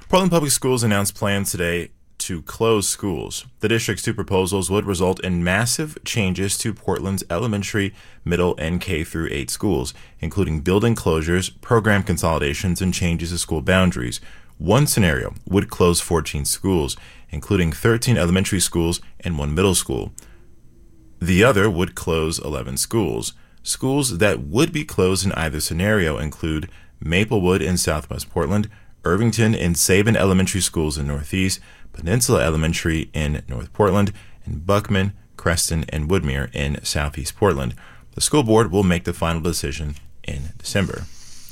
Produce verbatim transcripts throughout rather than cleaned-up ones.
Portland Public Schools announced plans today to close schools. The district's two proposals would result in massive changes to Portland's elementary, middle, and K through eight schools, including building closures, program consolidations, and changes to school boundaries. One scenario would close fourteen schools, including thirteen elementary schools and one middle school. The other would close eleven schools. Schools that would be closed in either scenario include Maplewood in Southwest Portland, Irvington and Sabin Elementary Schools in Northeast, Peninsula Elementary in North Portland, and Buckman, Creston, and Woodmere in Southeast Portland. The school board will make the final decision in December.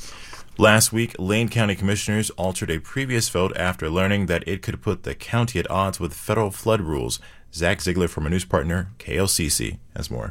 Last week, Lane County commissioners altered a previous vote after learning that it could put the county at odds with federal flood rules. Zach Ziegler from our news partner, K L C C, has more.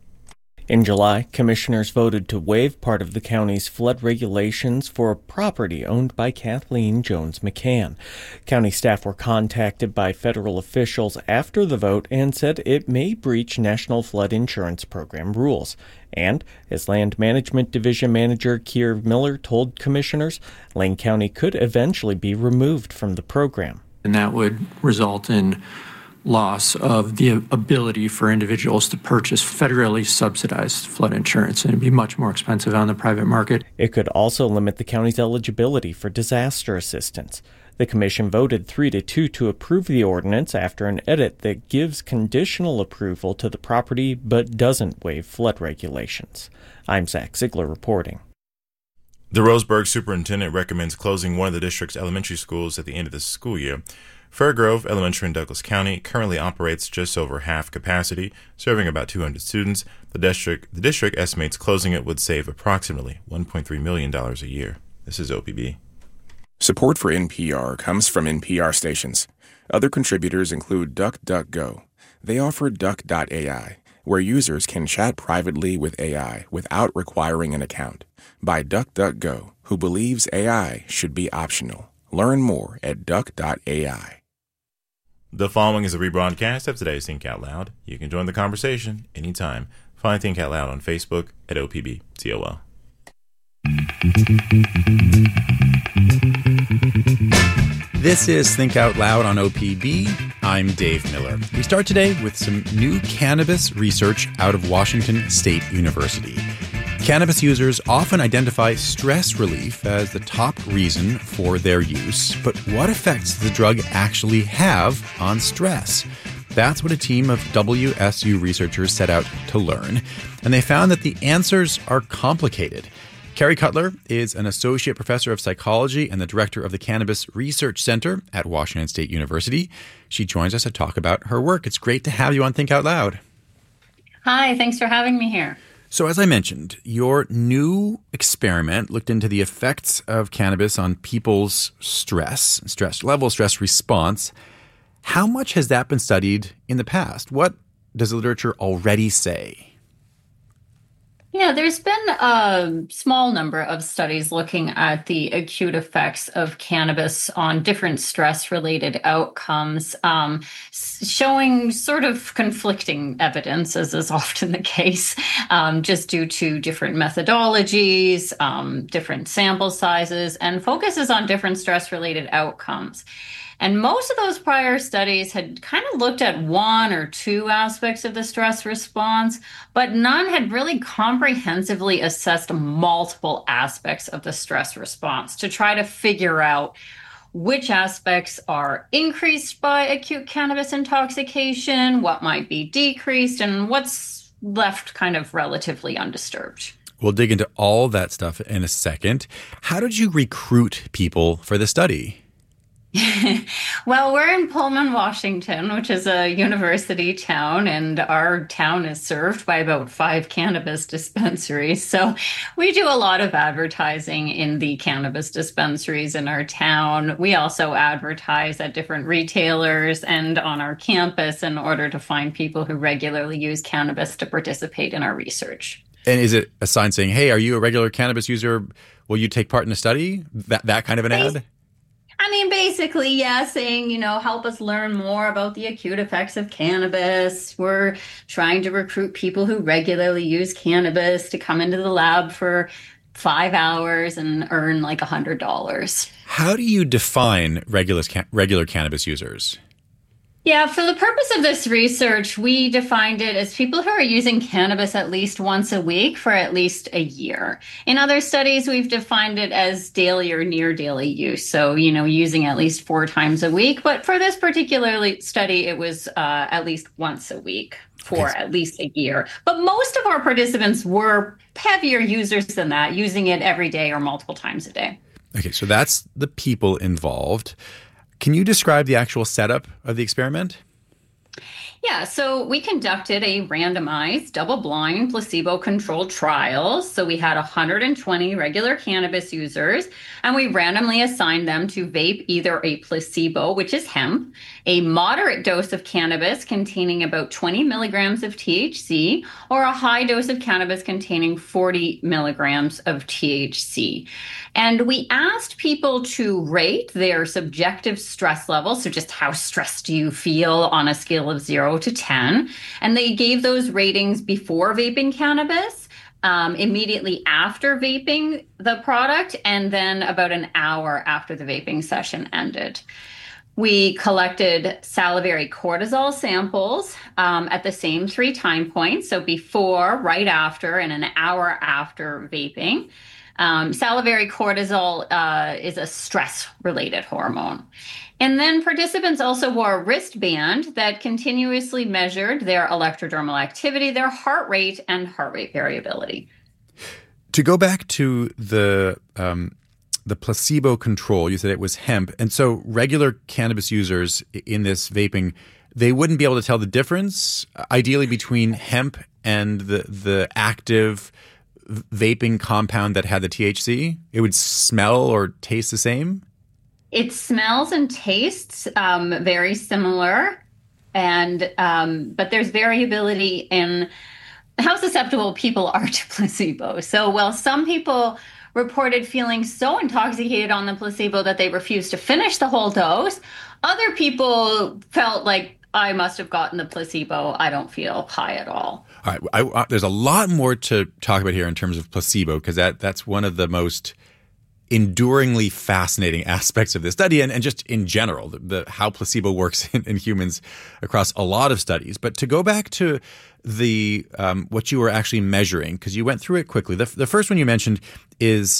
In July, commissioners voted to waive part of the county's flood regulations for a property owned by Kathleen Jones McCann. County staff were contacted by federal officials after the vote and said it may breach National Flood Insurance Program rules. And, as Land Management Division Manager Keir Miller told commissioners, Lane County could eventually be removed from the program. And that would result in loss of the ability for individuals to purchase federally subsidized flood insurance, and it'd be much more expensive on the private market. It could also limit the county's eligibility for disaster assistance. The commission voted three to two to approve the ordinance after an edit that gives conditional approval to the property but doesn't waive flood regulations. I'm Zach Ziegler reporting. The Roseburg superintendent recommends closing one of the district's elementary schools at the end of the school year. Fir Grove Elementary in Douglas County currently operates just over half capacity, serving about two hundred students. The district, the district estimates closing it would save approximately one point three million dollars a year. This is O P B. Support for N P R comes from N P R stations. Other contributors include DuckDuckGo. They offer Duck dot A I, where users can chat privately with A I without requiring an account. By DuckDuckGo, who believes A I should be optional. Learn more at Duck dot A I. The following is a rebroadcast of today's Think Out Loud. You can join the conversation anytime. Find Think Out Loud on Facebook at O P B T O L. This is Think Out Loud on O P B. I'm Dave Miller. We start today with some new cannabis research out of Washington State University. Cannabis users often identify stress relief as the top reason for their use, but what effects does the drug actually have on stress? That's what a team of W S U researchers set out to learn, and they found that the answers are complicated. Carrie Cutler is an associate professor of psychology and the director of the Cannabis Research Center at Washington State University. She joins us to talk about her work. It's great to have you on Think Out Loud. Hi, thanks for having me here. So as I mentioned, your new experiment looked into the effects of cannabis on people's stress, stress level, stress response. How much has that been studied in the past? What does the literature already say? Yeah, there's been a small number of studies looking at the acute effects of cannabis on different stress-related outcomes, um, showing sort of conflicting evidence, as is often the case, um, just due to different methodologies, um, different sample sizes, and focuses on different stress-related outcomes. And most of those prior studies had kind of looked at one or two aspects of the stress response, but none had really comprehensively assessed multiple aspects of the stress response to try to figure out which aspects are increased by acute cannabis intoxication, what might be decreased, and what's left kind of relatively undisturbed. We'll dig into all that stuff in a second. How did you recruit people for the study? Well, we're in Pullman, Washington, which is a university town, and our town is served by about five cannabis dispensaries. So we do a lot of advertising in the cannabis dispensaries in our town. We also advertise at different retailers and on our campus in order to find people who regularly use cannabis to participate in our research. And is it a sign saying, hey, are you a regular cannabis user? Will you take part in the study? That, that kind of an ad? I mean, basically, yeah, saying, you know, help us learn more about the acute effects of cannabis. We're trying to recruit people who regularly use cannabis to come into the lab for five hours and earn like one hundred dollars. How do you define regular, regular cannabis users? Yeah, for the purpose of this research, we defined it as people who are using cannabis at least once a week for at least a year. In other studies, we've defined it as daily or near daily use. So, you know, using at least four times a week. But for this particular study, it was uh, at least once a week for okay. at least a year. But most of our participants were heavier users than that, using it every day or multiple times a day. Okay, so that's the people involved. Can you describe the actual setup of the experiment? Yeah, so we conducted a randomized, double-blind, placebo-controlled trial. So we had one hundred twenty regular cannabis users, and we randomly assigned them to vape either a placebo, which is hemp, a moderate dose of cannabis containing about twenty milligrams of T H C, or a high dose of cannabis containing forty milligrams of T H C. And we asked people to rate their subjective stress level, so just how stressed do you feel on a scale of zero to ten. And they gave those ratings before vaping cannabis, um, immediately after vaping the product, and then about an hour after the vaping session ended. We collected salivary cortisol samples um, at the same three time points, so before, right after, and an hour after vaping. Um, salivary cortisol uh, is a stress-related hormone. And then participants also wore a wristband that continuously measured their electrodermal activity, their heart rate, and heart rate variability. To go back to the um, the placebo control, you said it was hemp. And so regular cannabis users in this vaping, they wouldn't be able to tell the difference, ideally, between hemp and the the active vaping compound that had the T H C? It would smell or taste the same? It smells and tastes um, very similar, and um, but there's variability in how susceptible people are to placebo. So while some people reported feeling so intoxicated on the placebo that they refused to finish the whole dose, other people felt like, I must have gotten the placebo. I don't feel high at all. All right. I, I, there's a lot more to talk about here in terms of placebo, because that, that's one of the most enduringly fascinating aspects of this study, and, and just in general, the, the how placebo works in, in humans across a lot of studies. But to go back to the um, what you were actually measuring, because you went through it quickly. The, the first one you mentioned is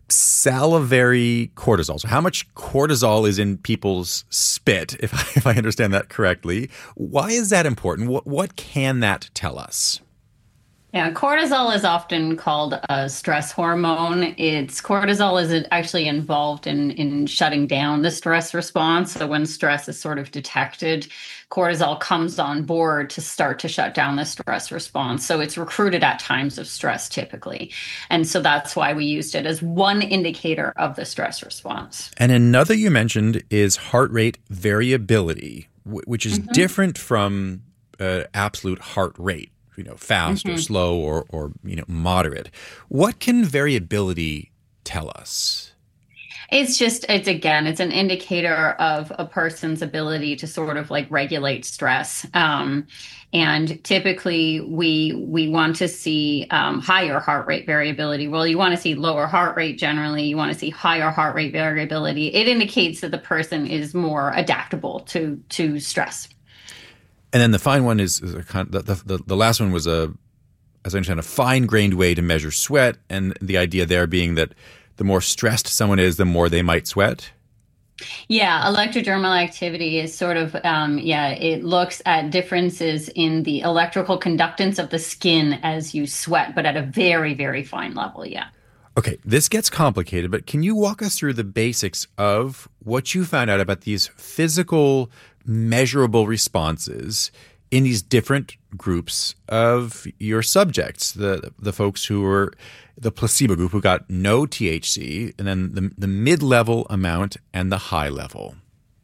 salivary cortisol. So how much cortisol is in people's spit, if I, if I understand that correctly. Why is that important? What, what can that tell us? Yeah, cortisol is often called a stress hormone. It's cortisol is actually involved in, in shutting down the stress response. So when stress is sort of detected, cortisol comes on board to start to shut down the stress response. So it's recruited at times of stress typically. And so that's why we used it as one indicator of the stress response. And another you mentioned is heart rate variability, which is mm-hmm. different from uh, absolute heart rate. You know, fast mm-hmm. or slow or, or, you know, moderate. What can variability tell us? It's just, it's again, it's an indicator of a person's ability to sort of like regulate stress. Um, and typically we, we want to see um, higher heart rate variability. Well, you want to see lower heart rate generally. You want to see higher heart rate variability. It indicates that the person is more adaptable to, to stress. And then the fine one is, is a, the, the the last one was a, as I understand, a fine-grained way to measure sweat, and the idea there being that the more stressed someone is, the more they might sweat. Yeah, electrodermal activity is sort of, um, yeah, it looks at differences in the electrical conductance of the skin as you sweat, but at a very, very fine level, yeah. Okay, this gets complicated, but can you walk us through the basics of what you found out about these physical measurable responses in these different groups of your subjects, the the folks who were the placebo group who got no T H C, and then the, the mid-level amount and the high level?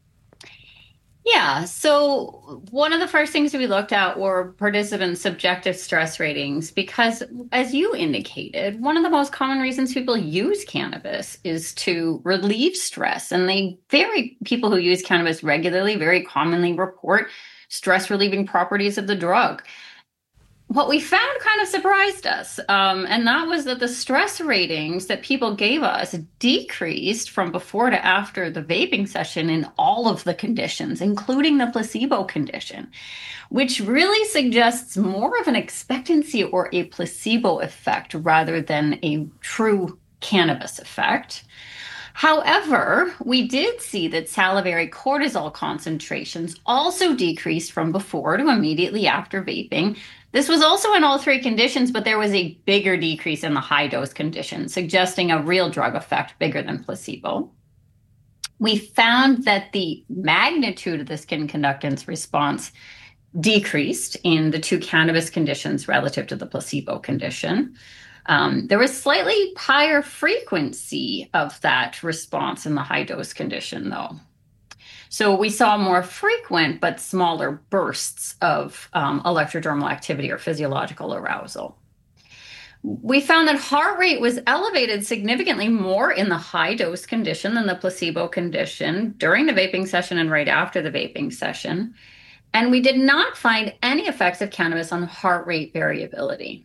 Yeah, so one of the first things we looked at were participants' subjective stress ratings, because as you indicated, one of the most common reasons people use cannabis is to relieve stress. And they very people who use cannabis regularly very commonly report stress relieving properties of the drug. what we found kind of surprised us, um, and that was that the stress ratings that people gave us decreased from before to after the vaping session in all of the conditions, including the placebo condition, which really suggests more of an expectancy or a placebo effect rather than a true cannabis effect. However, we did see that salivary cortisol concentrations also decreased from before to immediately after vaping. This was also in all three conditions, but there was a bigger decrease in the high dose condition, suggesting a real drug effect bigger than placebo. We found that the magnitude of the skin conductance response decreased in the two cannabis conditions relative to the placebo condition. Um, there was slightly higher frequency of that response in the high dose condition, though. So we saw more frequent but smaller bursts of um, electrodermal activity or physiological arousal. We found that heart rate was elevated significantly more in the high dose condition than the placebo condition during the vaping session and right after the vaping session. And we did not find any effects of cannabis on heart rate variability.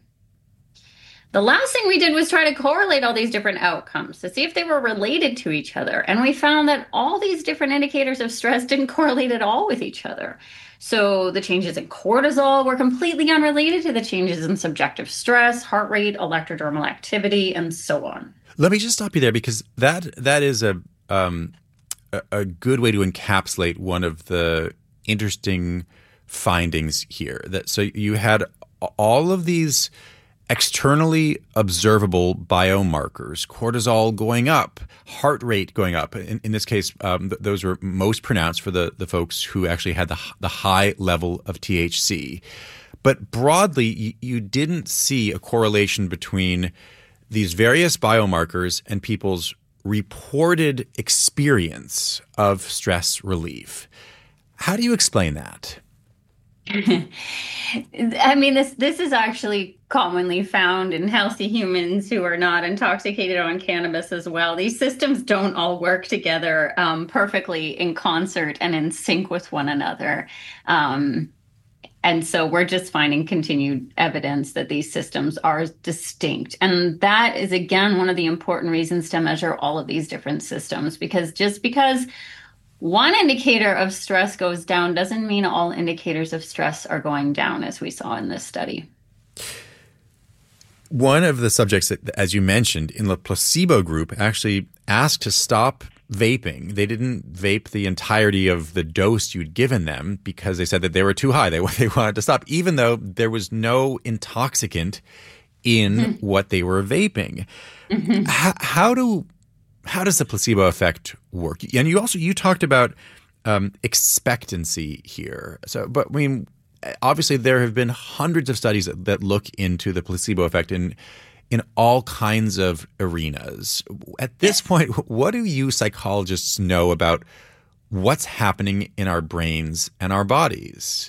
The last thing we did was try to correlate all these different outcomes to see if they were related to each other. And we found that all these different indicators of stress didn't correlate at all with each other. So the changes in cortisol were completely unrelated to the changes in subjective stress, heart rate, electrodermal activity, and so on. Let me just stop you there, because that that is a um, a, a good way to encapsulate one of the interesting findings here. That so you had all of these externally observable biomarkers, cortisol going up, heart rate going up. In, in this case, um, th- those were most pronounced for the, the folks who actually had the, the high level of T H C. But broadly, you, you didn't see a correlation between these various biomarkers and people's reported experience of stress relief. How do you explain that? I mean, this this is actually commonly found in healthy humans who are not intoxicated on cannabis as well. These systems don't all work together um, perfectly in concert and in sync with one another. Um, and so we're just finding continued evidence that these systems are distinct. And that is, again, one of the important reasons to measure all of these different systems, because just because one indicator of stress goes down doesn't mean all indicators of stress are going down, as we saw in this study. One of the subjects that, as you mentioned, in the placebo group actually asked to stop vaping. They didn't vape the entirety of the dose you'd given them because they said that they were too high. They, they wanted to stop, even though there was no intoxicant in mm-hmm. what they were vaping. Mm-hmm. How, how do how does the placebo effect work? And you also you talked about um, expectancy here. So, but I mean, obviously there have been hundreds of studies that, that look into the placebo effect in in all kinds of arenas. At this point, what do you psychologists know about what's happening in our brains and our bodies?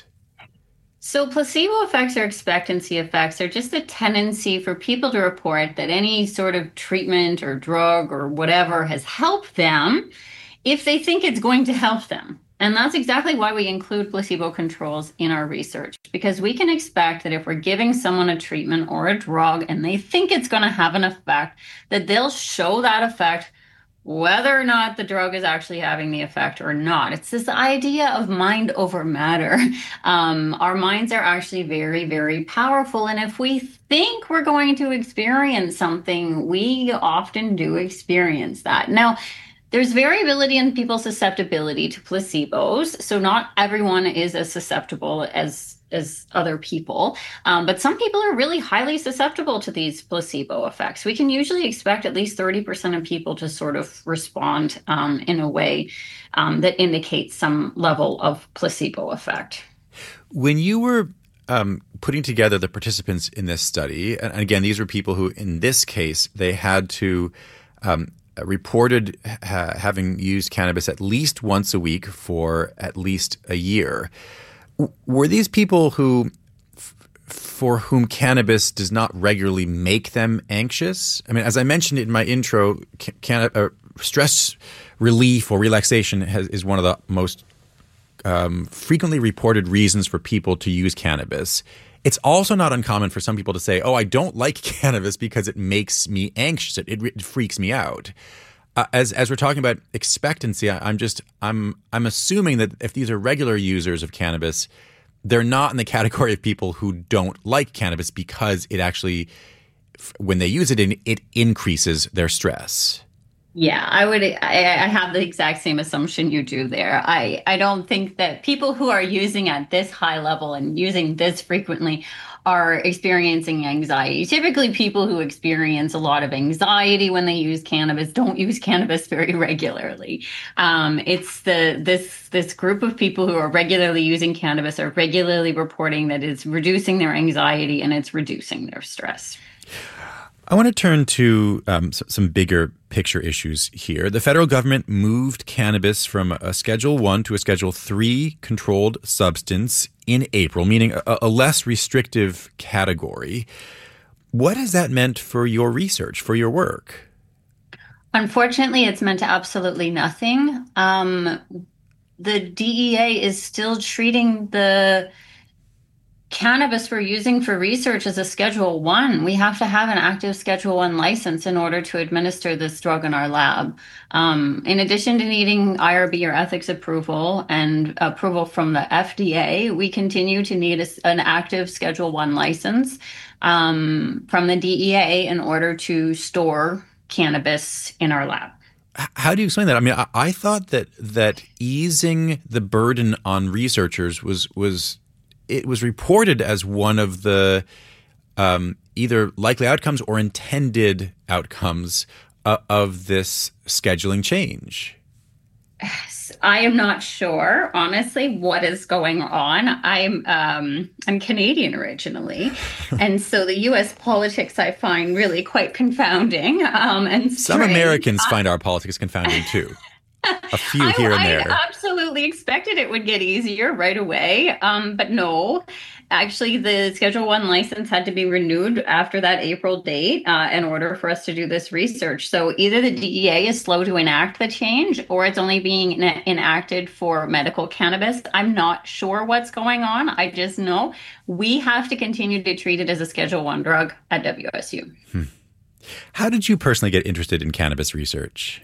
So placebo effects or expectancy effects are just a tendency for people to report that any sort of treatment or drug or whatever has helped them if they think it's going to help them. And that's exactly why we include placebo controls in our research, because we can expect that if we're giving someone a treatment or a drug and they think it's going to have an effect, that they'll show that effect whether or not the drug is actually having the effect or not. It's this idea of mind over matter. Um, our minds are actually very, very powerful. And if we think we're going to experience something, we often do experience that. Now, there's variability in people's susceptibility to placebos. So not everyone is as susceptible as as other people. Um, but some people are really highly susceptible to these placebo effects. We can usually expect at least thirty percent of people to sort of respond um, in a way um, that indicates some level of placebo effect. When you were um, putting together the participants in this study, and again, these were people who, in this case, they had to um, reported ha- having used cannabis at least once a week for at least a year. Were these people who, f- for whom cannabis does not regularly make them anxious? I mean, as I mentioned in my intro, can- uh, stress relief or relaxation has, is one of the most um, frequently reported reasons for people to use cannabis. It's also not uncommon for some people to say, oh, I don't like cannabis because it makes me anxious. It, it, it freaks me out. Uh, as as we're talking about expectancy, I, I'm just I'm I'm assuming that if these are regular users of cannabis, they're not in the category of people who don't like cannabis because it actually, when they use it, it increases their stress. Yeah, I would. I, I have the exact same assumption you do there. I, I don't think that people who are using at this high level and using this frequently are experiencing anxiety. Typically, people who experience a lot of anxiety when they use cannabis don't use cannabis very regularly. Um, it's the this this group of people who are regularly using cannabis are regularly reporting that it's reducing their anxiety and it's reducing their stress. I want to turn to um, some bigger picture issues here. The federal government moved cannabis from a Schedule One to a Schedule Three controlled substance in April, meaning a, a less restrictive category. What has that meant for your research, for your work? Unfortunately, it's meant absolutely nothing. Um, the D E A is still treating the cannabis we're using for research as a Schedule One. We have to have an active Schedule One license in order to administer this drug in our lab. Um, in addition to needing I R B or ethics approval and approval from the F D A, we continue to need a, an active Schedule One license um, from the D E A in order to store cannabis in our lab. How do you explain that? I mean, I, I thought that that easing the burden on researchers was was it was reported as one of the um, either likely outcomes or intended outcomes uh, of this scheduling change. I am not sure, honestly, what is going on. I'm um, I'm Canadian originally, and so the U S politics I find really quite confounding. Um, and some strange. Americans uh, find our politics confounding too. A few here I, and there. I absolutely expected it would get easier right away, um, but no. Actually, the Schedule One license had to be renewed after that April date uh, in order for us to do this research. So either the D E A is slow to enact the change, or it's only being in- enacted for medical cannabis. I'm not sure what's going on. I just know we have to continue to treat it as a Schedule One drug at W S U. Hmm. How did you personally get interested in cannabis research?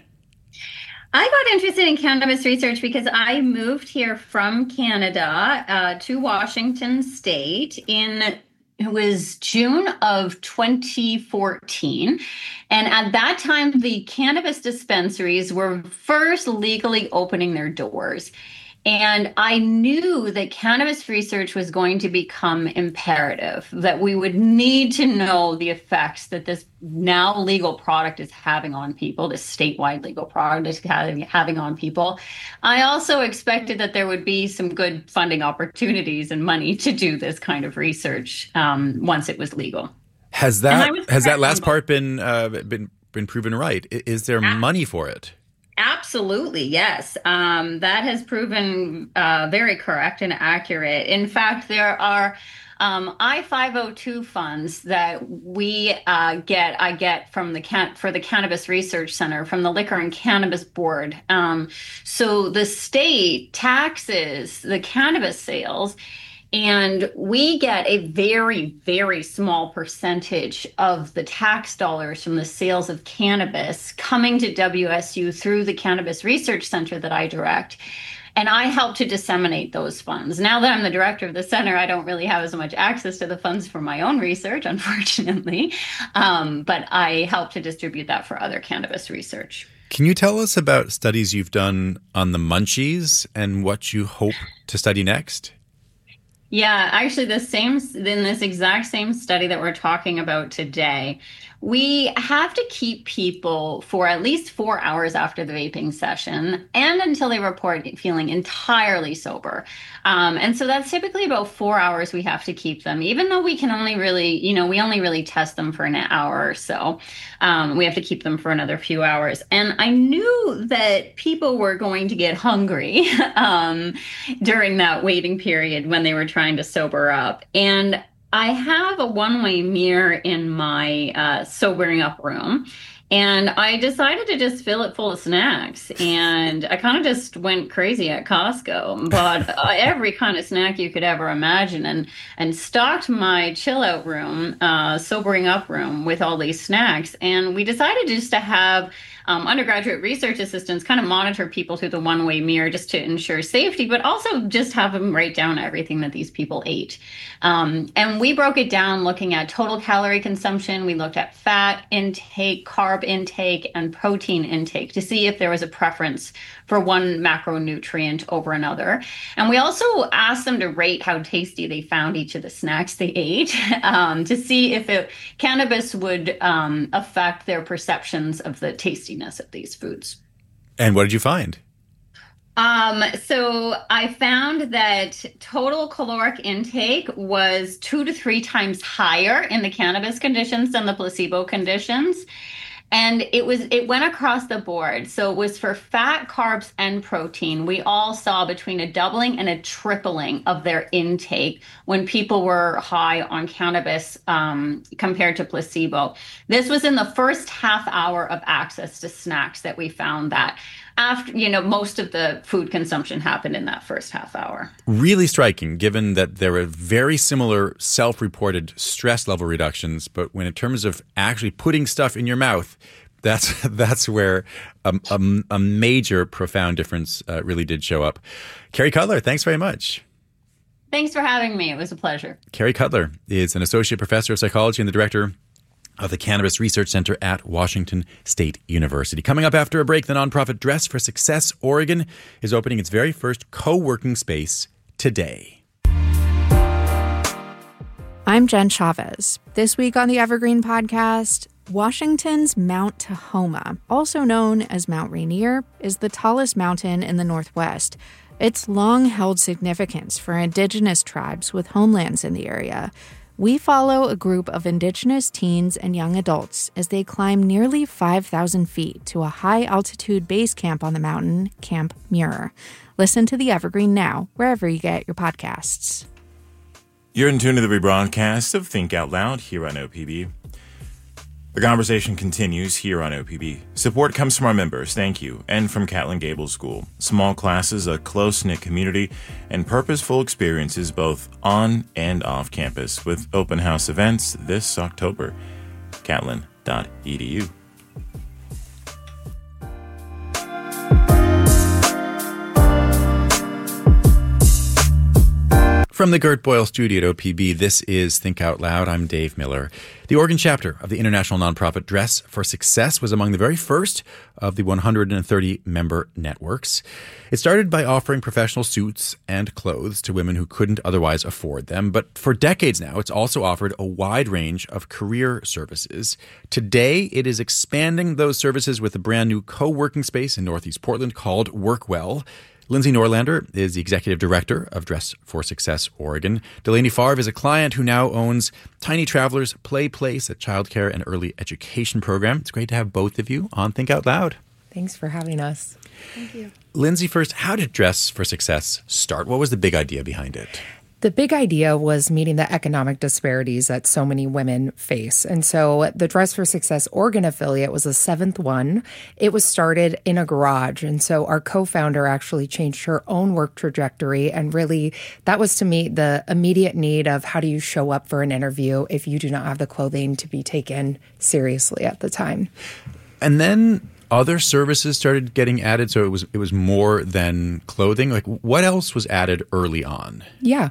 I got interested in cannabis research because I moved here from Canada uh, to Washington State in it was June of twenty fourteen. And at that time, the cannabis dispensaries were first legally opening their doors. And I knew that cannabis research was going to become imperative, that we would need to know the effects that this now legal product is having on people, this statewide legal product is having on people. I also expected that there would be some good funding opportunities and money to do this kind of research um, once it was legal. Has that has that last part been uh, been been proven right? Is there Absolutely. money for it? Absolutely, yes. Um, that has proven uh, very correct and accurate. In fact, there are um, I five oh two funds that we uh, get. I get from the can- for the Cannabis Research Center from the Liquor and Cannabis Board. Um, so the state taxes the cannabis sales. And we get a very, very small percentage of the tax dollars from the sales of cannabis coming to W S U through the Cannabis Research Center that I direct. And I help to disseminate those funds. Now that I'm the director of the center, I don't really have as much access to the funds for my own research, unfortunately. Um, but I help to distribute that for other cannabis research. Can you tell us about studies you've done on the munchies and what you hope to study next? Yeah, actually, the same in this exact same study that we're talking about today, we have to keep people for at least four hours after the vaping session and until they report feeling entirely sober. Um, and so that's typically about four hours we have to keep them, even though we can only really, you know, we only really test them for an hour or so. Um, we have to keep them for another few hours. And I knew that people were going to get hungry um, during that waiting period when they were trying to sober up. And I have a one-way mirror in my uh, sobering up room. And I decided to just fill it full of snacks. And I kind of just went crazy at Costco, bought uh, every kind of snack you could ever imagine, and and stocked my chill out room, uh, sobering up room with all these snacks. And we decided just to have um, undergraduate research assistants kind of monitor people through the one-way mirror just to ensure safety, but also just have them write down everything that these people ate. Um, and we broke it down looking at total calorie consumption. We looked at fat intake, carb intake, and protein intake to see if there was a preference for one macronutrient over another. And we also asked them to rate how tasty they found each of the snacks they ate um, to see if it, cannabis would um, affect their perceptions of the tastiness of these foods. And what did you find? Um, so I found that total caloric intake was two to three times higher in the cannabis conditions than the placebo conditions. And it was it went across the board. So it was for fat, carbs, and protein. We all saw between a doubling and a tripling of their intake when people were high on cannabis um, compared to placebo. This was in the first half hour of access to snacks that we found that. After, you know, most of the food consumption happened in that first half hour. Really striking, given that there were very similar self-reported stress level reductions, but when in terms of actually putting stuff in your mouth, that's that's where a, a, a major, profound difference uh, really did show up. Carrie Cutler, thanks very much. Thanks for having me. It was a pleasure. Carrie Cutler is an associate professor of psychology and the director of the Cannabis Research Center at Washington State University. Coming up after a break, the nonprofit Dress for Success Oregon is opening its very first co-working space today. I'm Jen Chavez. This week on the Evergreen Podcast, Washington's Mount Tahoma, also known as Mount Rainier, is the tallest mountain in the Northwest. It's long held significance for indigenous tribes with homelands in the area. We follow a group of indigenous teens and young adults as they climb nearly five thousand feet to a high-altitude base camp on the mountain, Camp Muir. Listen to The Evergreen now, wherever you get your podcasts. You're in tune to the rebroadcast of Think Out Loud here on O P B. The conversation continues here on O P B. Support comes from our members, thank you, and from Catlin Gable School. Small classes, a close-knit community, and purposeful experiences both on and off campus with open house events this October. catlin dot e d u. From the Gert Boyle studio at O P B, this is Think Out Loud. I'm Dave Miller. The Oregon chapter of the international nonprofit Dress for Success was among the very first of the one hundred thirty member networks. It started by offering professional suits and clothes to women who couldn't otherwise afford them. But for decades now, it's also offered a wide range of career services. Today, it is expanding those services with a brand new co-working space in Northeast Portland called Workwell. Lindsay Norlander is the executive director of Dress for Success Oregon. Delaney Favre is a client who now owns Tiny Travelers Play Place, a childcare and early education program. It's great to have both of you on Think Out Loud. Thanks for having us. Thank you. Lindsay, first, how did Dress for Success start? What was the big idea behind it? The big idea was meeting the economic disparities that so many women face. And so the Dress for Success Oregon affiliate was the seventh one. It was started in a garage. And so our co-founder actually changed her own work trajectory. And really, that was to meet the immediate need of how do you show up for an interview if you do not have the clothing to be taken seriously at the time. And then other services started getting added, so it was it was more than clothing. Like, what else was added early on? Yeah.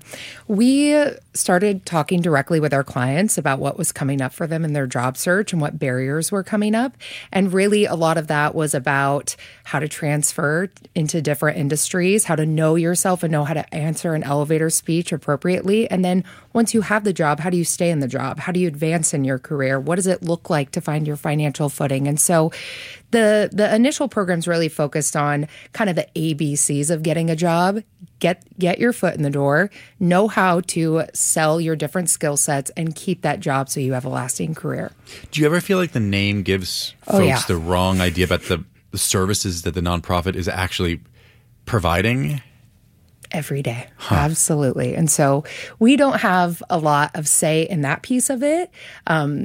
We started talking directly with our clients about what was coming up for them in their job search and what barriers were coming up. And really, a lot of that was about how to transfer into different industries, how to know yourself and know how to answer an elevator speech appropriately. And then once you have the job, how do you stay in the job? How do you advance in your career? What does it look like to find your financial footing? And so the the initial programs really focused on kind of the A B Cs of getting a job. Get get your foot in the door, know how to sell your different skill sets, and keep that job so you have a lasting career. Do you ever feel like the name gives Oh, folks yeah. the wrong idea about the, the services that the nonprofit is actually providing? Every day. Absolutely. And so we don't have a lot of say in that piece of it. Um,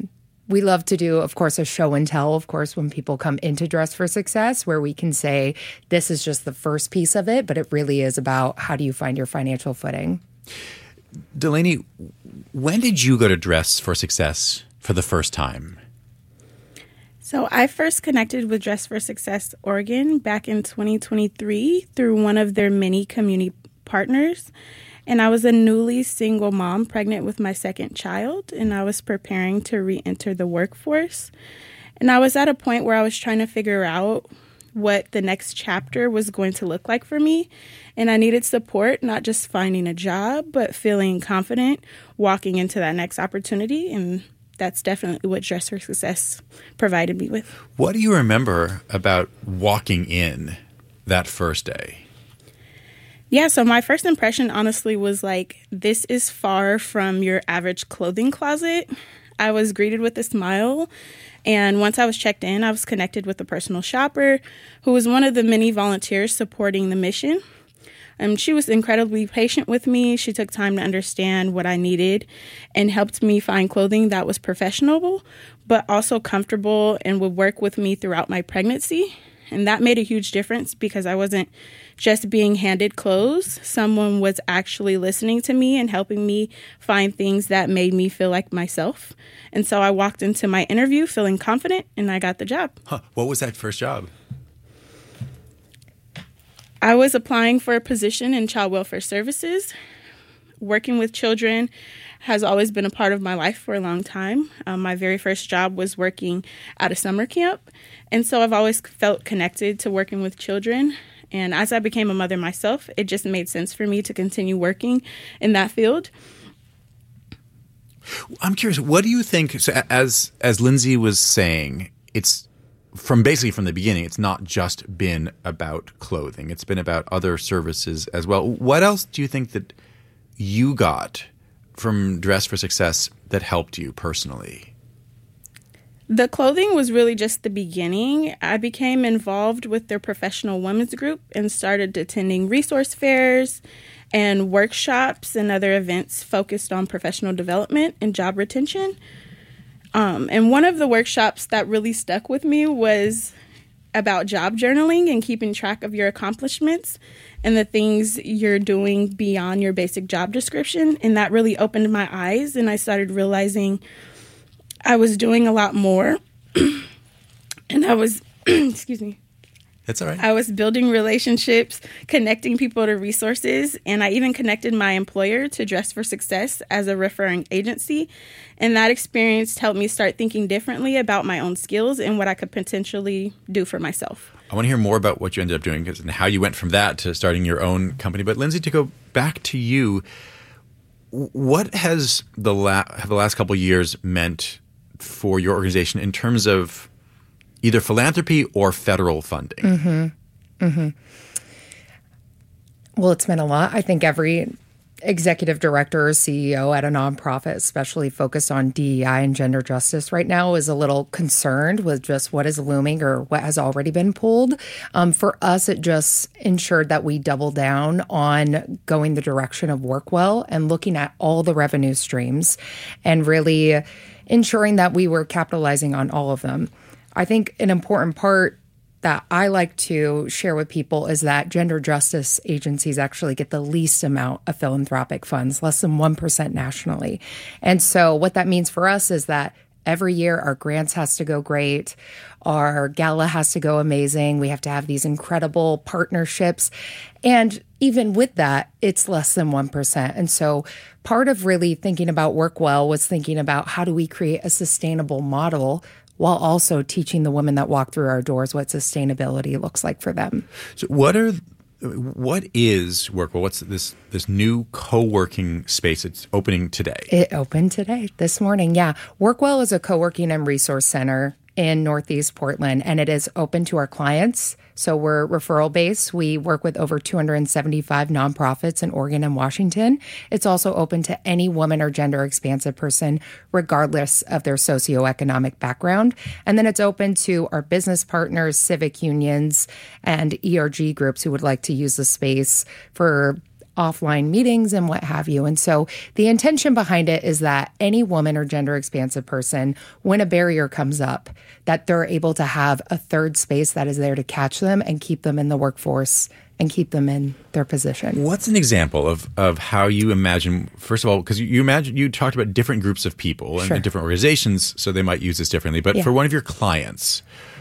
We love to do, of course, a show and tell, of course, when people come into Dress for Success, where we can say, this is just the first piece of it, but it really is about how do you find your financial footing. Delaney, when did you go to Dress for Success for the first time? So I first connected with Dress for Success Oregon back in twenty twenty-three through one of their many community partners. And I was a newly single mom pregnant with my second child, and I was preparing to re-enter the workforce. And I was at a point where I was trying to figure out what the next chapter was going to look like for me. And I needed support, not just finding a job, but feeling confident walking into that next opportunity. And that's definitely what Dress for Success provided me with. What do you remember about walking in that first day? Yeah, so my first impression, honestly, was like, this is far from your average clothing closet. I was greeted with a smile. And once I was checked in, I was connected with a personal shopper who was one of the many volunteers supporting the mission. Um, she was incredibly patient with me. She took time to understand what I needed and helped me find clothing that was professional, but also comfortable and would work with me throughout my pregnancy. And that made a huge difference because I wasn't just being handed clothes. Someone was actually listening to me and helping me find things that made me feel like myself. And so I walked into my interview feeling confident, and I got the job. Huh. What was that first job? I was applying for a position in child welfare services. Working with children has always been a part of my life for a long time. Um, my very first job was working at a summer camp. And so I've always felt connected to working with children. And as I became a mother myself, it just made sense for me to continue working in that field. I'm curious, what do you think, so as as Lindsay was saying, it's from basically from the beginning, it's not just been about clothing. It's been about other services as well. What else do you think that you got from Dress for Success that helped you personally? The clothing was really just the beginning. I became involved with their professional women's group and started attending resource fairs and workshops and other events focused on professional development and job retention. Um, and one of the workshops that really stuck with me was about job journaling and keeping track of your accomplishments and the things you're doing beyond your basic job description. And that really opened my eyes, and I started realizing I was doing a lot more. And I was, excuse me. That's all right. I was building relationships, connecting people to resources, and I even connected my employer to Dress for Success as a referring agency. And that experience helped me start thinking differently about my own skills and what I could potentially do for myself. I want to hear more about what you ended up doing and how you went from that to starting your own company. But Lindsay, to go back to you, what has the la- have the last couple of years meant for your organization in terms of either philanthropy or federal funding? Mm-hmm. Mm-hmm. Well, it's meant a lot. I think every executive director or C E O at a nonprofit, especially focused on D E I and gender justice right now, is a little concerned with just what is looming or what has already been pulled. Um, for us, it just ensured that we double down on going the direction of WorkWell and looking at all the revenue streams and really ensuring that we were capitalizing on all of them. I think an important part that I like to share with people is that gender justice agencies actually get the least amount of philanthropic funds, less than one percent nationally. And so what that means for us is that every year our grants has to go great. Our gala has to go amazing. We have to have these incredible partnerships. And even with that, it's less than one percent. And so part of really thinking about WorkWell was thinking about how do we create a sustainable model while also teaching the women that walk through our doors what sustainability looks like for them. So what are what is WorkWell? What's this this new co-working space that's opening today? It opened today, this morning, yeah. WorkWell is a co-working and resource center in Northeast Portland, and it is open to our clients. So we're referral based. We work with over two hundred seventy-five nonprofits in Oregon and Washington. It's also open to any woman or gender expansive person, regardless of their socioeconomic background. And then it's open to our business partners, civic unions, and E R G groups who would like to use the space for offline meetings and what have you. And so the intention behind it is that any woman or gender expansive person, when a barrier comes up, that they're able to have a third space that is there to catch them and keep them in the workforce and keep them in their position. What's an example of, of how you imagine, first of all, because you imagine you talked about different groups of people and Sure. different organizations, so they might use this differently. But Yeah. for one of your clients,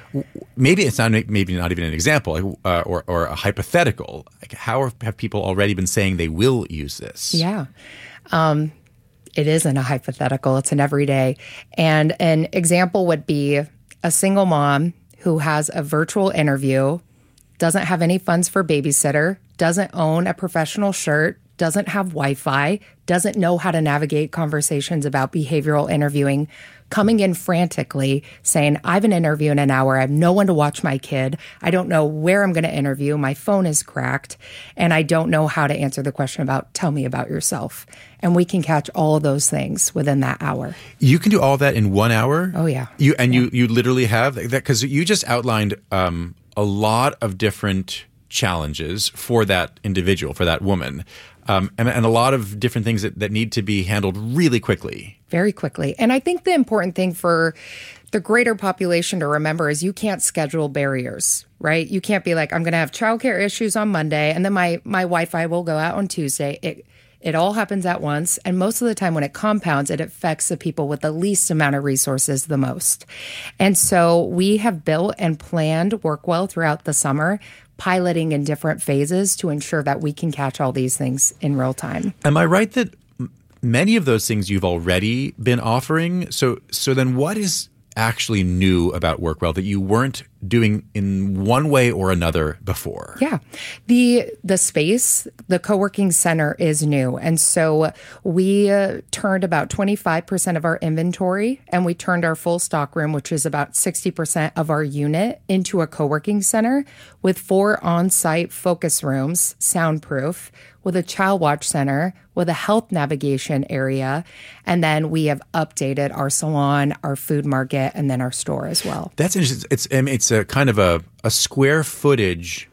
maybe it's not maybe not even an example like, uh, or, or a hypothetical. Like how are, have people already been saying they will use this? Yeah. Um, it isn't a hypothetical. It's an everyday. And an example would be a single mom who has a virtual interview, doesn't have any funds for babysitter, doesn't own a professional shirt, doesn't have Wi-Fi, doesn't know how to navigate conversations about behavioral interviewing, coming in frantically saying, I have an interview in an hour. I have no one to watch my kid. I don't know where I'm going to interview. My phone is cracked. And I don't know how to answer the question about, tell me about yourself. And we can catch all of those things within that hour. You can do all that in one hour? Oh, yeah. You And Yeah. you, you literally have that, because you just outlined um, a lot of different challenges for that individual, for that woman. Um, and, and a lot of different things that, that need to be handled really quickly. Very quickly. And I think the important thing for the greater population to remember is you can't schedule barriers, right? You can't be like, I'm going to have childcare issues on Monday and then my, my Wi-Fi will go out on Tuesday. It It all happens at once. And most of the time when it compounds, it affects the people with the least amount of resources the most. And so we have built and planned WorkWell throughout the summer, piloting in different phases to ensure that we can catch all these things in real time. Am I right that m- many of those things you've already been offering? So, so then what is actually new about WorkWell that you weren't doing in one way or another before? Yeah. The the space, the co-working center is new. And so we uh, turned about twenty-five percent of our inventory and we turned our full stock room, which is about sixty percent of our unit, into a co-working center with four on-site focus rooms, soundproof, with a child watch center, with a health navigation area. And then we have updated our salon, our food market, and then our store as well. That's interesting. It's I mean, it's a kind of a, a square footage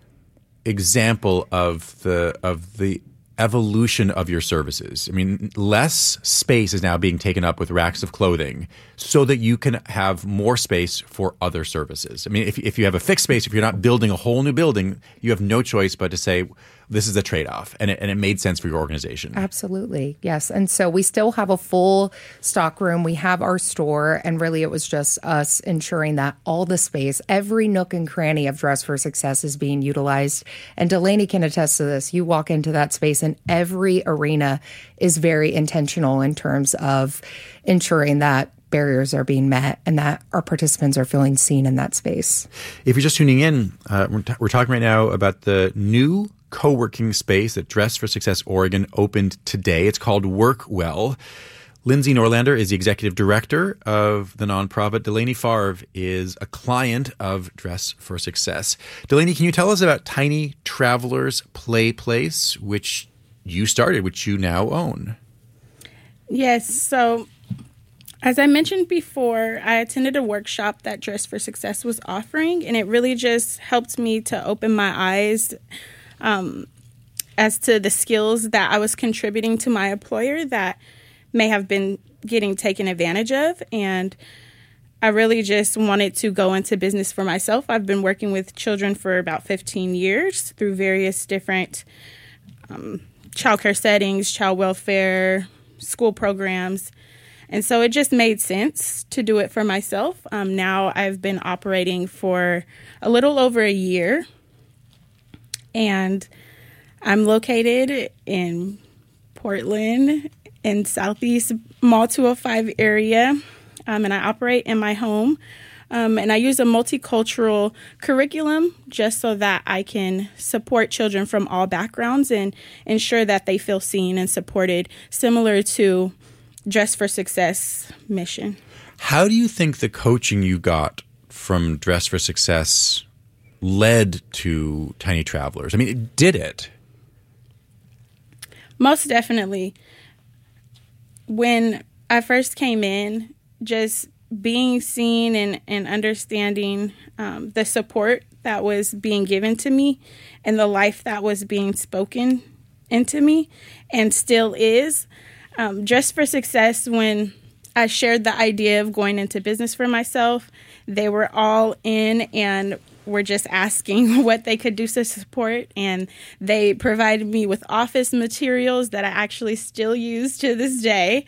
example of the of the evolution of your services. I mean, less space is now being taken up with racks of clothing so that you can have more space for other services. I mean, if if you have a fixed space, if you're not building a whole new building, you have no choice but to say, this is a trade-off, and it, and it made sense for your organization. Absolutely, yes. And so we still have a full stock room. We have our store, and really it was just us ensuring that all the space, every nook and cranny of Dress for Success is being utilized. And Delaney can attest to this. You walk into that space, and every arena is very intentional in terms of ensuring that barriers are being met and that our participants are feeling seen in that space. If you're just tuning in, uh, we're, t- we're talking right now about the new co-working space that Dress for Success Oregon opened today. It's called WorkWell. Lindsay Norlander is the executive director of the nonprofit. Delaney Favre is a client of Dress for Success. Delaney, can you tell us about Tiny Travelers Play Place, which you started, which you now own? Yes. So as I mentioned before, I attended a workshop that Dress for Success was offering, and it really just helped me to open my eyes Um, as to the skills that I was contributing to my employer that may have been getting taken advantage of. And I really just wanted to go into business for myself. I've been working with children for about fifteen years through various different um, childcare settings, child welfare, school programs. And so it just made sense to do it for myself. Um, now I've been operating for a little over a year. And I'm located in Portland in Southeast Mall two oh five area, um, and I operate in my home. Um, and I use a multicultural curriculum just so that I can support children from all backgrounds and ensure that they feel seen and supported, similar to Dress for Success mission. How do you think the coaching you got from Dress for Success led to Tiny Travelers? I mean, did it? Most definitely. When I first came in, just being seen and, and understanding um, the support that was being given to me and the life that was being spoken into me and still is. Um, Dress for Success, when I shared the idea of going into business for myself, they were all in and were just asking what they could do to support. And they provided me with office materials that I actually still use to this day.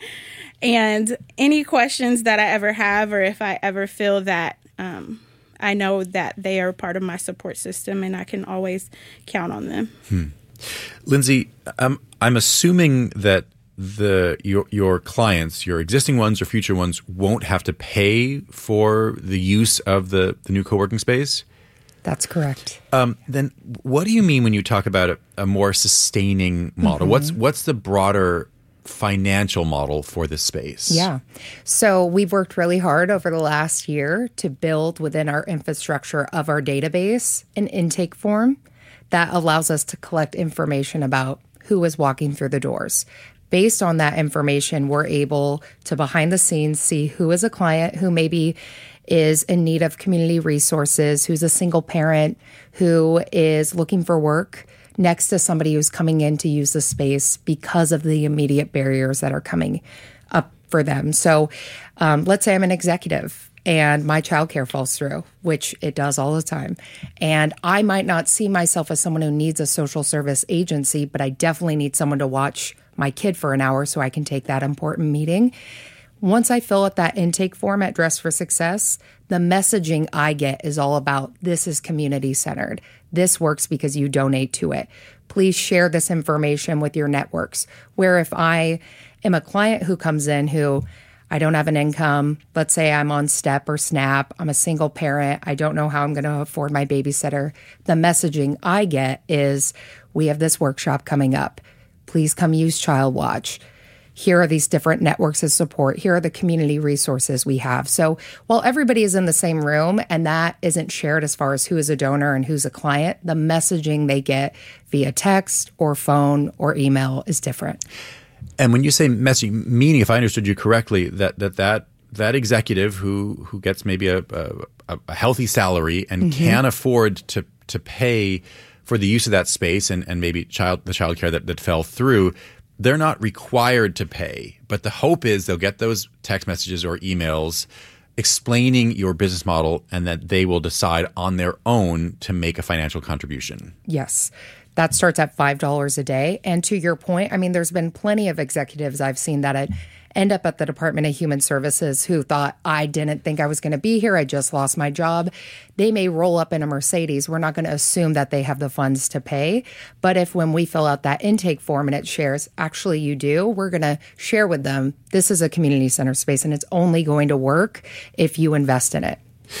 And any questions that I ever have, or if I ever feel that um, I know that they are part of my support system and I can always count on them. Hmm. Lindsay, um, I'm assuming that the your your clients, your existing ones or future ones, won't have to pay for the use of the, the new co-working space? That's correct. Um, then what do you mean when you talk about a, a more sustaining model? Mm-hmm. What's what's the broader financial model for this space? Yeah. So we've worked really hard over the last year to build within our infrastructure of our database an intake form that allows us to collect information about who is walking through the doors. Based on that information, we're able to behind the scenes see who is a client who maybe is in need of community resources, who's a single parent, who is looking for work next to somebody who's coming in to use the space because of the immediate barriers that are coming up for them. So um, let's say I'm an executive and my childcare falls through, which it does all the time. And I might not see myself as someone who needs a social service agency, but I definitely need someone to watch my kid for an hour so I can take that important meeting. Once I fill out that intake form at Dress for Success, the messaging I get is all about this is community centered. This works because you donate to it. Please share this information with your networks. Where if I am a client who comes in who I don't have an income, let's say I'm on STEP or SNAP, I'm a single parent, I don't know how I'm going to afford my babysitter, the messaging I get is we have this workshop coming up. Please come use Child Watch. Here are these different networks of support. Here are the community resources we have. So while everybody is in the same room and that isn't shared as far as who is a donor and who's a client, the messaging they get via text or phone or email is different. And when you say messaging, meaning, if I understood you correctly, that that that, that executive who who gets maybe a, a, a healthy salary and mm-hmm. can afford to to pay for the use of that space and, and maybe child the child care that, that fell through, they're not required to pay. But the hope is they'll get those text messages or emails explaining your business model and that they will decide on their own to make a financial contribution. Yes. That starts at five dollars a day. And to your point, I mean, there's been plenty of executives I've seen that end up at the Department of Human Services who thought, I didn't think I was going to be here. I just lost my job. They may roll up in a Mercedes. We're not going to assume that they have the funds to pay. But if when we fill out that intake form and it shares, actually you do, we're going to share with them, this is a community center space and it's only going to work if you invest in it.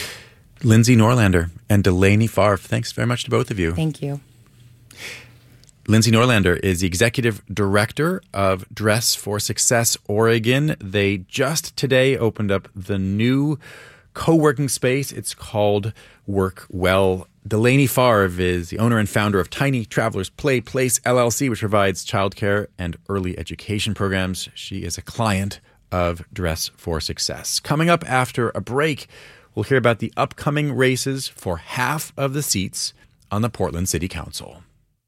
Lindsay Norlander and Delaney Favre, thanks very much to both of you. Thank you. Lindsay Norlander is the executive director of Dress for Success Oregon. They just today opened up the new co-working space. It's called Work Well. Delaney Favre is the owner and founder of Tiny Travelers Play Place, L L C, which provides childcare and early education programs. She is a client of Dress for Success. Coming up after a break, we'll hear about the upcoming races for half of the seats on the Portland City Council.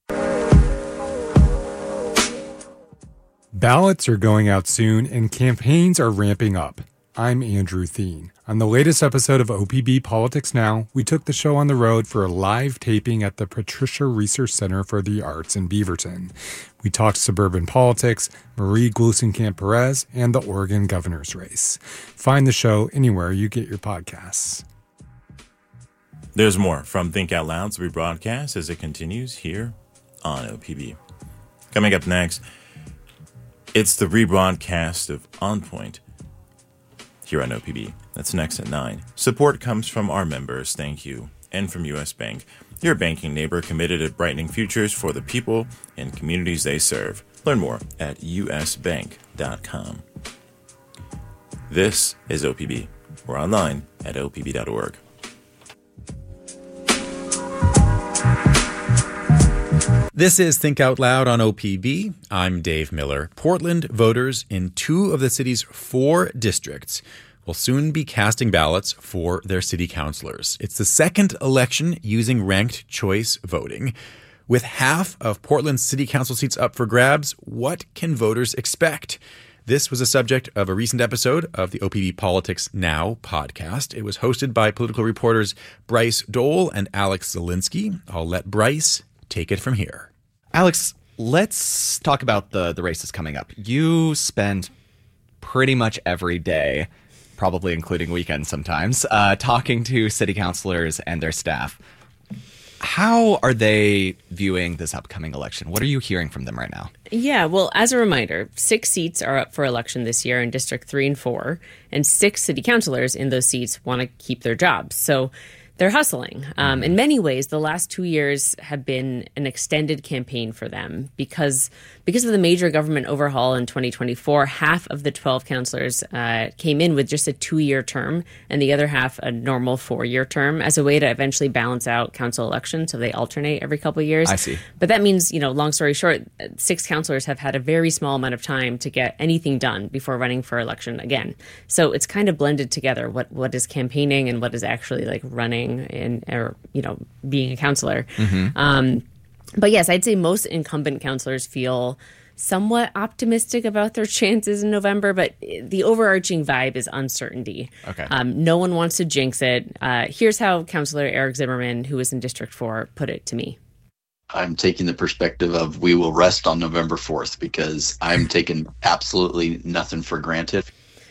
Ballots are going out soon and campaigns are ramping up. I'm Andrew Thien. On the latest episode of O P B Politics Now, we took the show on the road for a live taping at the Patricia Research Center for the Arts in Beaverton. We talked suburban politics, Marie Gluesenkamp-Perez, and the Oregon governor's race. Find the show anywhere you get your podcasts. There's more from Think Out Loud's rebroadcast as it continues here on O P B. Coming up next, it's the rebroadcast of On Point here on O P B. That's next at nine. Support comes from our members, thank you, and from U S Bank, your banking neighbor committed to brightening futures for the people and communities they serve. Learn more at u s bank dot com. This is O P B. We're online at o p b dot org. This is Think Out Loud on O P B. I'm Dave Miller. Portland voters in two of the city's four districts will soon be casting ballots for their city councilors. It's the second election using ranked choice voting. With half of Portland's city council seats up for grabs, what can voters expect? This was a subject of a recent episode of the O P B Politics Now podcast. It was hosted by political reporters Bryce Dole and Alex Zielinski. I'll let Bryce take it from here. Alex, let's talk about the, the races coming up. You spend pretty much every day, probably including weekends sometimes, uh, talking to city councilors and their staff. How are they viewing this upcoming election? What are you hearing from them right now? Yeah, well, as a reminder, six seats are up for election this year in District three and four, and six city councilors in those seats want to keep their jobs. So they're hustling. Um, in many ways, the last two years have been an extended campaign for them because because of the major government overhaul in twenty twenty-four. Half of the twelve councilors uh, came in with just a two-year term, and the other half a normal four-year term as a way to eventually balance out council elections, so they alternate every couple of years. I see. But that means, you know, long story short, six councilors have had a very small amount of time to get anything done before running for election again. So it's kind of blended together what what is campaigning and what is actually like running and, or, you know, being a counselor. Mm-hmm. Um, but yes, I'd say most incumbent counselors feel somewhat optimistic about their chances in November, but the overarching vibe is uncertainty. Okay. Um, no one wants to jinx it. Uh, here's how Councilor Eric Zimmerman, who was in District four, put it to me. I'm taking the perspective of we will rest on November fourth because I'm taking absolutely nothing for granted.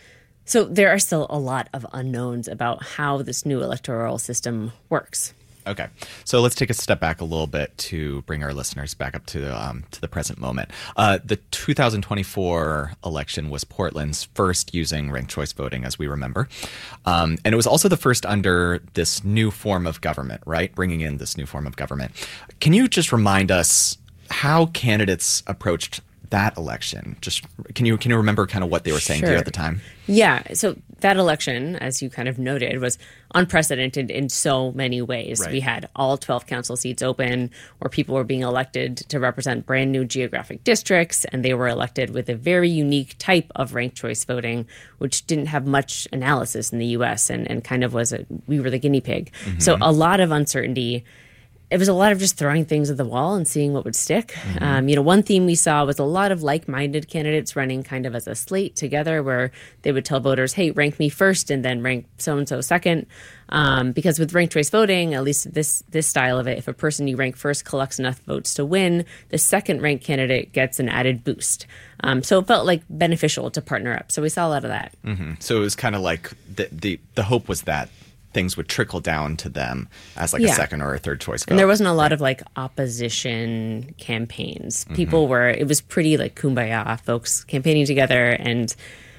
So there are still a lot of unknowns about how this new electoral system works. Okay, so let's take a step back a little bit to bring our listeners back up to um, to the present moment. Uh, the two thousand twenty-four election was Portland's first using ranked choice voting, as we remember. Um, and it was also the first under this new form of government, right? Bringing in this new form of government. Can you just remind us how candidates approached that election? Just can you can you remember kind of what they were saying Sure. to you at the time? Yeah. So that election, as you kind of noted, was unprecedented in so many ways. Right. We had all twelve council seats open where people were being elected to represent brand new geographic districts, and they were elected with a very unique type of ranked choice voting, which didn't have much analysis in the U S and, and kind of was a, we were the guinea pig. Mm-hmm. So a lot of uncertainty. It was a lot of just throwing things at the wall and seeing what would stick. Mm-hmm. Um, you know, one theme we saw was a lot of like-minded candidates running kind of as a slate together where they would tell voters, hey, rank me first and then rank so-and-so second. Um, because with ranked choice voting, at least this this style of it, if a person you rank first collects enough votes to win, the second-ranked candidate gets an added boost. Um, so it felt like beneficial to partner up. So we saw a lot of that. Mm-hmm. So it was kind of like the, the the hope was that things would trickle down to them as like Yeah. a second or a third choice vote. And there wasn't a lot of like opposition campaigns. Mm-hmm. People were, it was pretty like kumbaya, folks campaigning together and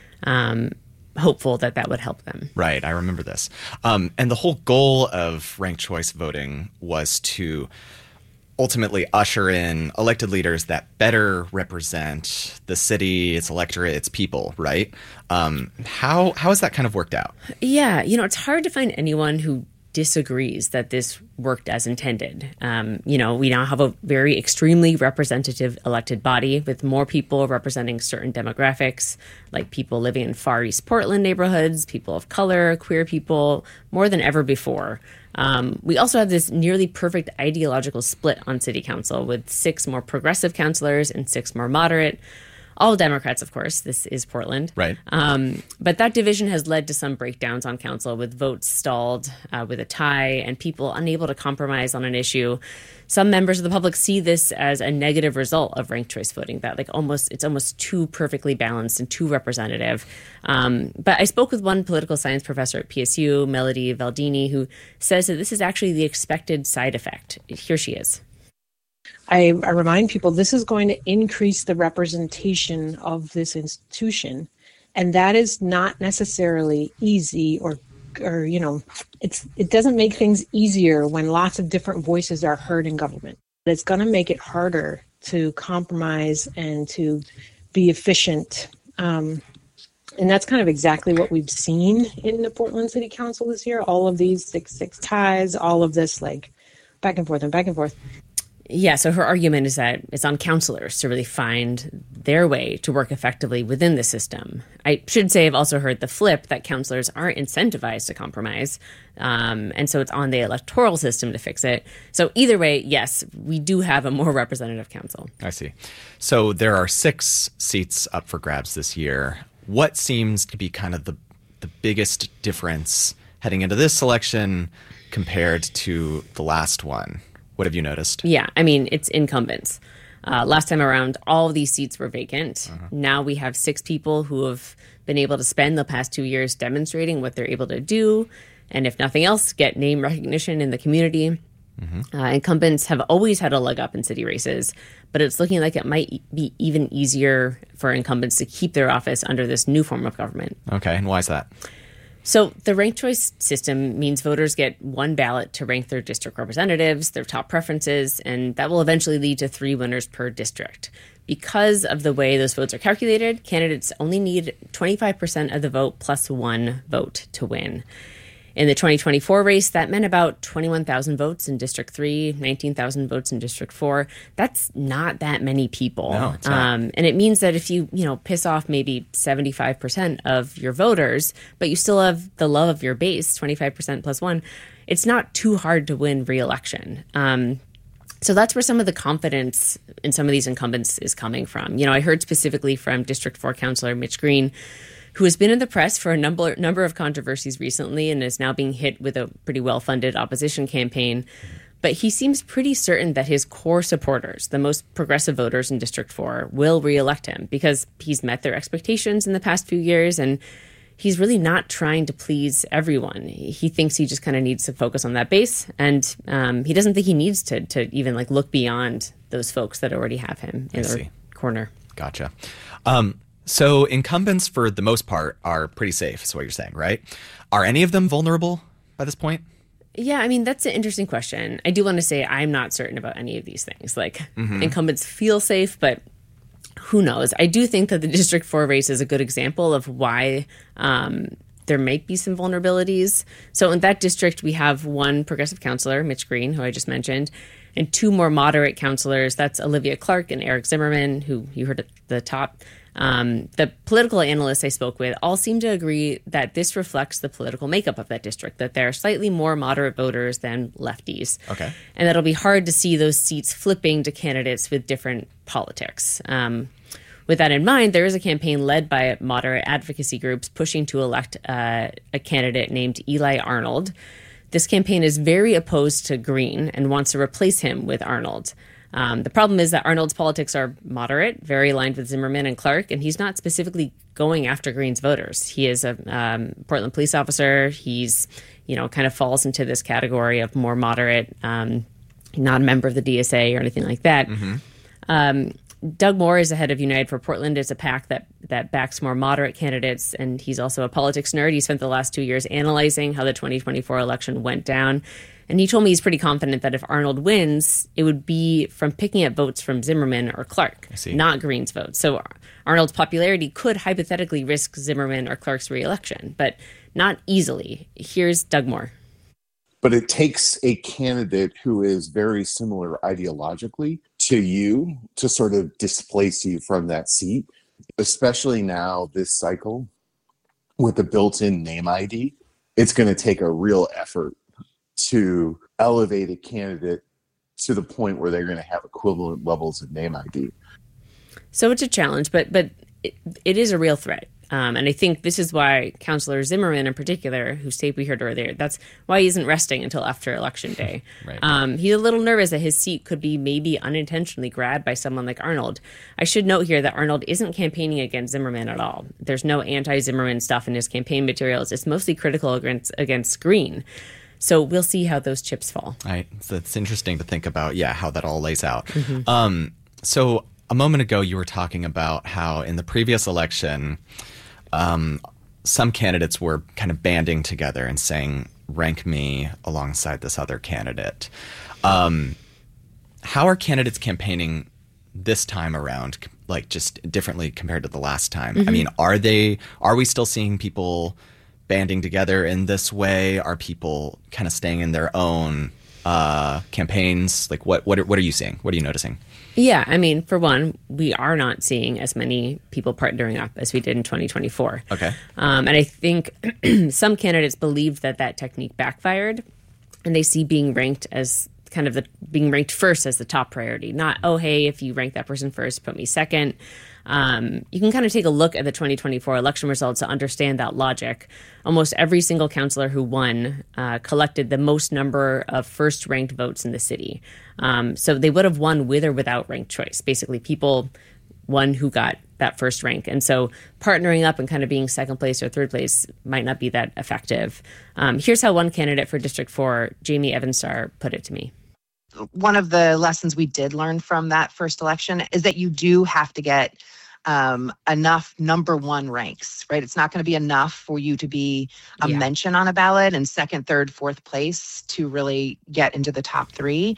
um, hopeful that that would help them. Right, I remember this. Um, and the whole goal of ranked choice voting was to ultimately usher in elected leaders that better represent the city, its electorate, its people, right? Um, how how has that kind of worked out? Yeah, you know, it's hard to find anyone who disagrees that this worked as intended. Um, you know, we now have a very extremely representative elected body with more people representing certain demographics, like people living in Far East Portland neighborhoods, people of color, queer people, more than ever before. Um, we also have this nearly perfect ideological split on city council with six more progressive councilors and six more moderate. All Democrats, of course. This is Portland. Right. Um, but that division has led to some breakdowns on council with votes stalled, uh, with a tie, and people unable to compromise on an issue. Some members of the public see this as a negative result of ranked choice voting, that like almost it's almost too perfectly balanced and too representative. Um, but I spoke with one political science professor at P S U, Melody Valdini, who says that this is actually the expected side effect. Here she is. I, I remind people this is going to increase the representation of this institution, and that is not necessarily easy or or you know it's it doesn't make things easier when lots of different voices are heard in government. It's going to make it harder to compromise and to be efficient. Um, and that's kind of exactly what we've seen in the Portland City Council this year. All of these six six ties, all of this like back and forth and back and forth. Yeah, so her argument is that it's on counselors to really find their way to work effectively within the system. I should say I've also heard the flip, that counselors aren't incentivized to compromise, um, and so it's on the electoral system to fix it. So either way, yes, we do have a more representative council. I see. So there are six seats up for grabs this year. What seems to be kind of the the biggest difference heading into this election compared to the last one? What have you noticed? Yeah, I mean, it's incumbents. Uh, last time around, all of these seats were vacant. Uh-huh. Now we have six people who have been able to spend the past two years demonstrating what they're able to do, and if nothing else, get name recognition in the community. Mm-hmm. Uh, incumbents have always had a leg up in city races, but it's looking like it might be even easier for incumbents to keep their office under this new form of government. Okay, and why is that? So the ranked choice system means voters get one ballot to rank their district representatives, their top preferences, and that will eventually lead to three winners per district. Because of the way those votes are calculated, candidates only need twenty-five percent of the vote plus one vote to win. In the twenty twenty-four race, that meant about twenty-one thousand votes in District three, nineteen thousand votes in District four. That's not that many people. No, it's not. Um, and it means that if you, you know, piss off maybe seventy-five percent of your voters, but you still have the love of your base, twenty-five percent plus one, it's not too hard to win re-election. Um, so that's where some of the confidence in some of these incumbents is coming from. You know, I heard specifically from District four Councilor Mitch Green, who has been in the press for a number number of controversies recently and is now being hit with a pretty well-funded opposition campaign. But he seems pretty certain that his core supporters, the most progressive voters in District four, will re-elect him because he's met their expectations in the past few years, and he's really not trying to please everyone. He thinks he just kind of needs to focus on that base, and um, he doesn't think he needs to to even like look beyond those folks that already have him in I their see. corner. Gotcha. Um, So incumbents, for the most part, are pretty safe, is what you're saying, right? Are any of them vulnerable by this point? Yeah, I mean, that's an interesting question. I do want to say I'm not certain about any of these things. Like, Mhm. incumbents feel safe, but who knows? I do think that the District four race is a good example of why um, there might be some vulnerabilities. So in that district, we have one progressive councilor, Mitch Green, who I just mentioned, and two more moderate councilors. That's Olivia Clark and Eric Zimmerman, who you heard at the top. Um, the political analysts I spoke with all seem to agree that this reflects the political makeup of that district, that there are slightly more moderate voters than lefties. Okay. And that it'll be hard to see those seats flipping to candidates with different politics. Um, with that in mind, there is a campaign led by moderate advocacy groups pushing to elect uh, a candidate named Eli Arnold. This campaign is very opposed to Green and wants to replace him with Arnold. Um, the problem is that Arnold's politics are moderate, very aligned with Zimmerman and Clark, and he's not specifically going after Green's voters. He is a um, Portland police officer. He's, you know, kind of falls into this category of more moderate, um, not a member of the D S A or anything like that. Mm-hmm. Um, Doug Moore is the head of United for Portland. It's a PAC that that backs more moderate candidates, and he's also a politics nerd. He spent the last two years analyzing how the twenty twenty-four election went down. And he told me he's pretty confident that if Arnold wins, it would be from picking up votes from Zimmerman or Clark, not Green's votes. So Arnold's popularity could hypothetically risk Zimmerman or Clark's reelection, but not easily. Here's Doug Moore. But it takes a candidate who is very similar ideologically to you to sort of displace you from that seat, especially now this cycle with the built-in name I D. It's going to take a real effort to elevate a candidate to the point where they're going to have equivalent levels of name I D. So it's a challenge, but but it, it is a real threat. Um, and I think this is why Councilor Zimmerman in particular, whose tape we heard earlier, that's why he isn't resting until after Election Day. Right. Um, he's a little nervous that his seat could be maybe unintentionally grabbed by someone like Arnold. I should note here that Arnold isn't campaigning against Zimmerman at all. There's no anti-Zimmerman stuff in his campaign materials. It's mostly critical against, against Green. So we'll see how those chips fall. Right. So it's interesting to think about, yeah, how that all lays out. Mhm. Um, so a moment ago, you were talking about how in the previous election, um, some candidates were kind of banding together and saying, rank me alongside this other candidate. Um, how are candidates campaigning this time around, like just differently compared to the last time? Mhm. I mean, are they, are we still seeing people banding together in this way? Are people kind of staying in their own uh, campaigns? Like, what what are, what are you seeing? What are you noticing? Yeah, I mean, for one, we are not seeing as many people partnering up as we did in twenty twenty-four. Okay. Um, and I think some candidates believe that that technique backfired, and they see being ranked as kind of the being ranked first as the top priority. Not, oh, hey, if you rank that person first, put me second. Um, you can kind of take a look at the twenty twenty-four election results to understand that logic. Almost every single counselor who won uh, collected the most number of first-ranked votes in the city. Um, so they would have won with or without ranked choice. Basically, people won who got that first rank. And so partnering up and kind of being second place or third place might not be that effective. Um, here's how one candidate for District four, Jamie Evanstar, put it to me. One of the lessons we did learn from that first election is that you do have to get um, enough number one ranks, right? It's not going to be enough for you to be a yeah. mention on a ballot and second, third, fourth place to really get into the top three.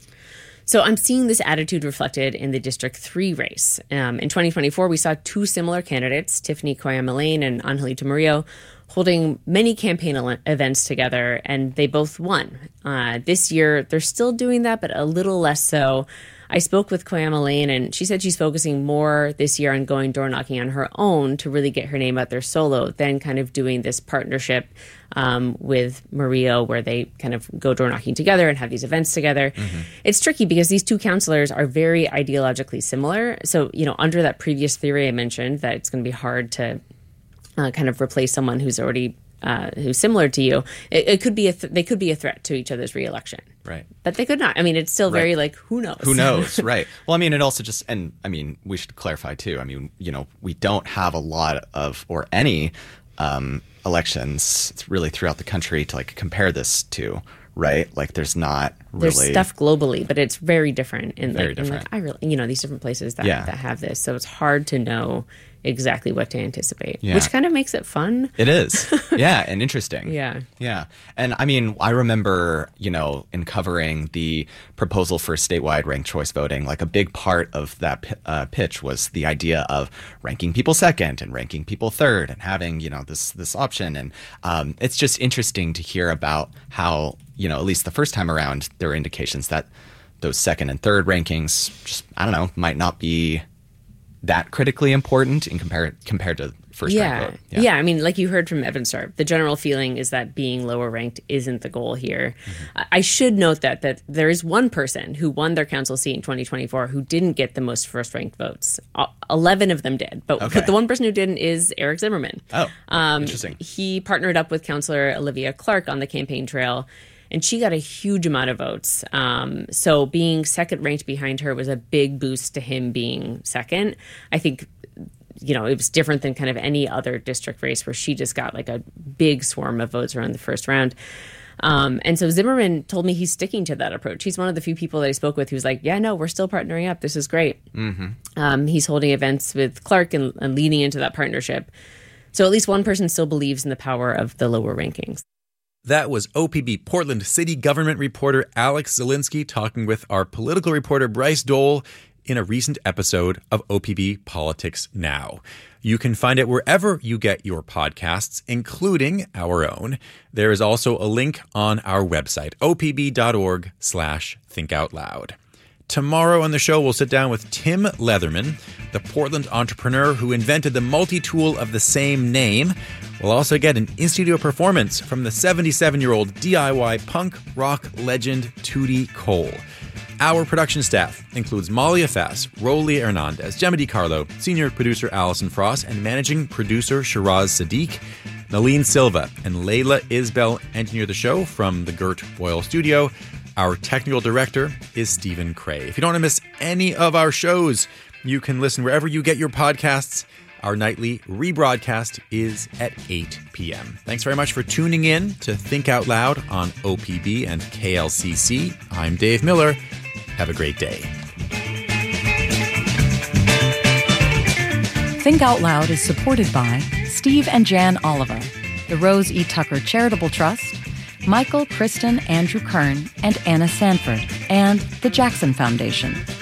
So I'm seeing this attitude reflected in the District three race. Um, in twenty twenty-four, we saw two similar candidates, Tiffany Koyama-Lane and Angelito Murillo, holding many campaign events together, and they both won. Uh, this year, they're still doing that, but a little less so. I spoke with Koyama-Lane, and she said she's focusing more this year on going door knocking on her own to really get her name out there solo, than kind of doing this partnership um, with Murillo, where they kind of go door knocking together and have these events together. Mm-hmm. It's tricky because these two counselors are very ideologically similar. So, you know, under that previous theory I mentioned, that it's going to be hard to Uh, kind of replace someone who's already uh, who's similar to you. It, it could be a th- they could be a threat to each other's reelection, right? But they could not. I mean, it's still very right. like who knows? Who knows, right? Well, I mean, it also just and I mean, we should clarify too. I mean, you know, we don't have a lot of or any um, elections really throughout the country to like compare this to. Right, like there's not really there's stuff globally, but it's very different in very like, different. In like I really, you know, these different places that yeah. that have this, so it's hard to know exactly what to anticipate, yeah. which kind of makes it fun. It is, yeah, and interesting. Yeah, yeah, and I mean, I remember, you know, in covering the proposal for statewide ranked choice voting, like a big part of that uh, pitch was the idea of ranking people second and ranking people third, and having you know this this option, and um, it's just interesting to hear about how. You know, at least the first time around, there were indications that those second and third rankings, just I don't know, might not be that critically important in compare compared to first yeah. rank vote. Yeah. yeah, I mean, like you heard from Evanstar, the general feeling is that being lower ranked isn't the goal here. Mm-hmm. I should note that that there is one person who won their council seat in twenty twenty-four who didn't get the most first ranked votes. Eleven of them did, but, okay. but the one person who didn't is Eric Zimmerman. Oh, um, interesting. He partnered up with Councillor Olivia Clark on the campaign trail. And she got a huge amount of votes. Um, so being second ranked behind her was a big boost to him being second. I think, you know, it was different than kind of any other district race where she just got like a big swarm of votes around the first round. Um, and so Zimmerman told me he's sticking to that approach. He's one of the few people that I spoke with who's like, yeah, no, we're still partnering up. This is great. Mm-hmm. Um, he's holding events with Clark and, and leaning into that partnership. So at least one person still believes in the power of the lower rankings. That was O P B Portland City Government reporter Alex Zielinski talking with our political reporter Bryce Dole in a recent episode of O P B Politics Now. You can find it wherever you get your podcasts, including our own. There is also a link on our website, opb.org slash thinkoutloud. Tomorrow on the show, we'll sit down with Tim Leatherman, the Portland entrepreneur who invented the multi-tool of the same name. We'll also get an in-studio performance from the seventy-seven-year-old D I Y punk rock legend Tootie Cole. Our production staff includes Malia Fass, Rolly Hernandez, Gemma DiCarlo, senior producer Allison Frost, and managing producer Shiraz Sadiq. Nalene Silva and Layla Isbell engineer the show from the Gert Boyle Studio. Our technical director is Stephen Cray. If you don't want to miss any of our shows, you can listen wherever you get your podcasts. Our nightly rebroadcast is at eight p.m. Thanks very much for tuning in to Think Out Loud on O P B and K L C C. I'm Dave Miller. Have a great day. Think Out Loud is supported by Steve and Jan Oliver, the Rose E. Tucker Charitable Trust, Michael, Kristen, Andrew Kern, and Anna Sanford, and the Jackson Foundation.